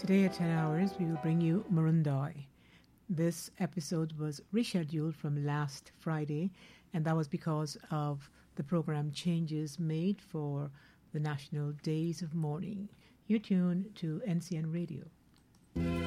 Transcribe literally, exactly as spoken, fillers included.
Today at ten hours, we will bring you Murundoi. This episode was rescheduled from last Friday, and that was because of the program changes made for the National Days of Mourning. You tune to N C N Radio.